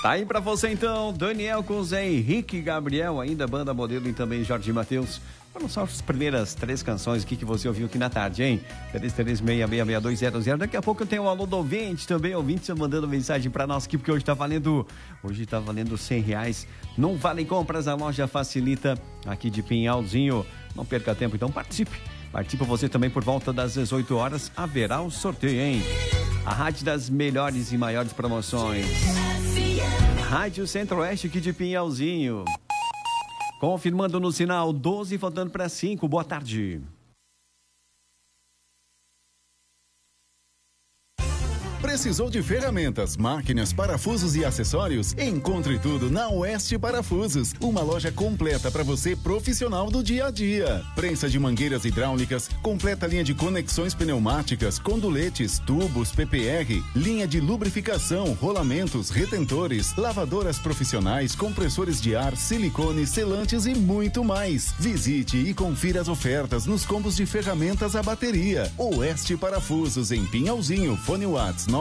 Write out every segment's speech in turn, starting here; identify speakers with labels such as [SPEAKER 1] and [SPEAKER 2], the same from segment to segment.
[SPEAKER 1] Tá aí pra você então, Daniel com Zé Henrique e Gabriel, ainda banda modelo e também Jorge Mateus. Vamos só as primeiras 3 canções aqui que você ouviu aqui na tarde, hein? 33666200. Daqui a pouco eu tenho o alô do ouvinte também, ouvinte mandando mensagem pra nós aqui, porque hoje tá valendo R$100. Não vale compras, a loja facilita aqui de Pinhalzinho. Não perca tempo, então participe. Participa você também por volta das 18 horas, haverá o sorteio, hein? A rádio das melhores e maiores promoções. Rádio Centro-Oeste aqui de Pinhalzinho. Confirmando no sinal 12, faltando para 5. Boa tarde.
[SPEAKER 2] Precisou de ferramentas, máquinas, parafusos e acessórios? Encontre tudo na Oeste Parafusos, uma loja completa para você profissional do dia a dia. Prensa de mangueiras hidráulicas, completa linha de conexões pneumáticas, conduletes, tubos, PPR, linha de lubrificação, rolamentos, retentores, lavadoras profissionais, compressores de ar, silicone, selantes e muito mais. Visite e confira as ofertas nos combos de ferramentas à bateria. Oeste Parafusos em Pinhalzinho, fone WhatsApp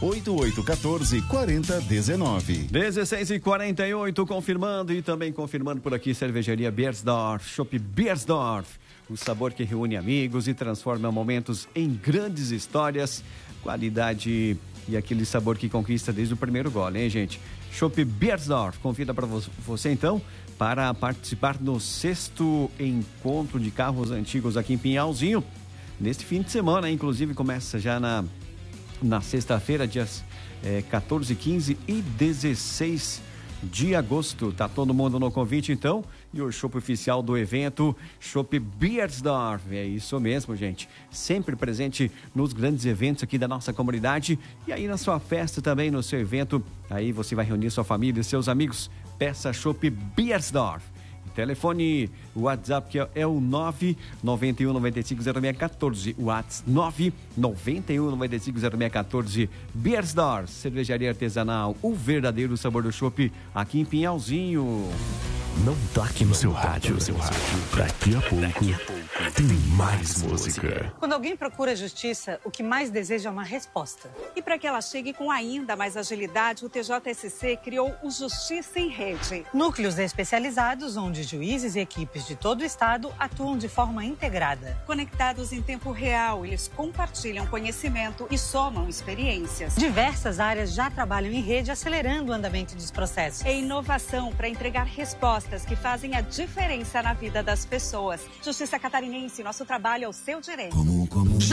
[SPEAKER 2] 988144019.
[SPEAKER 1] 16h48, confirmando e também confirmando por aqui, Cervejaria Beiersdorf, Chopp Beiersdorf, o sabor que reúne amigos e transforma momentos em grandes histórias, qualidade e aquele sabor que conquista desde o primeiro gole, hein, gente? Chopp Beiersdorf, convida para você então para participar do 6º encontro de carros antigos aqui em Pinhalzinho, neste fim de semana, inclusive começa já na sexta-feira, dias 14, 15 e 16 de agosto. Tá todo mundo no convite, então. E o chopp oficial do evento, Chopp Beiersdorf. É isso mesmo, gente. Sempre presente nos grandes eventos aqui da nossa comunidade. E aí na sua festa também, no seu evento. Aí você vai reunir sua família e seus amigos. Peça Chopp Beiersdorf. Telefone, WhatsApp que é o 991950614, WhatsApp 991950614. Beiersdorf, cervejaria artesanal, o verdadeiro sabor do chopp aqui em Pinhalzinho.
[SPEAKER 3] Não toque no seu rádio. Daqui a pouco tem mais música.
[SPEAKER 4] Quando alguém procura justiça, o que mais deseja é uma resposta. E para que ela chegue com ainda mais agilidade, o TJSC criou o Justiça em Rede. Núcleos especializados onde juízes e equipes de todo o estado atuam de forma integrada. Conectados em tempo real, eles compartilham conhecimento e somam experiências. Diversas áreas já trabalham em rede, acelerando o andamento dos processos. É inovação para entregar respostas que fazem a diferença na vida das pessoas. Justiça Catarinense, nosso trabalho é o seu direito.